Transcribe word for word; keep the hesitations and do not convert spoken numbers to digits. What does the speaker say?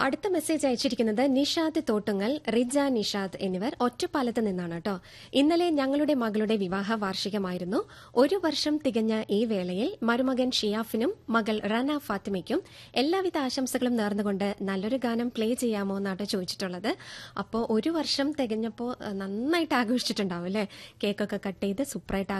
അടുത്ത മെസ്സേജ് അയച്ചിരിക്കുന്നത് നിഷാദ് തോട്ടുങ്ങൽ, റിജ നിഷാദ് എന്നിവർ ഒറ്റപ്പാലത്ത് നിന്നാണ് കേട്ടോ. ഇന്നലെ ഞങ്ങളുടെ മകളുടെ വിവാഹ വാർഷികമായിരുന്നു. ഒരു വർഷം തികഞ്ഞ ഈ വേളയിൽ മരുമകൻ ഷിയാഫിനും മകൾ റന ഫാത്തിമയ്ക്കും എല്ലാവിധ ആശംസകളും നേർന്നുകൊണ്ട് നല്ലൊരു ഗാനം പ്ലേ ചെയ്യാമോ എന്നാണ് ചോദിച്ചിട്ടുള്ളത്. അപ്പോൾ ഒരു വർഷം തികഞ്ഞപ്പോൾ നന്നായിട്ട് ആഘോഷിച്ചിട്ടുണ്ടാവും അല്ലേ? കേക്കൊക്കെ കട്ട് ചെയ്ത് സൂപ്പറായിട്ട്